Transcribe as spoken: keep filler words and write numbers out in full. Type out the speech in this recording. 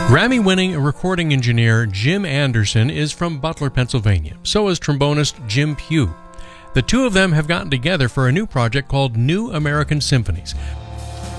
Grammy-winning recording engineer Jim Anderson is from Butler, Pennsylvania. So is trombonist Jim Pugh. The two of them have gotten together for a new project called New American Symphonies.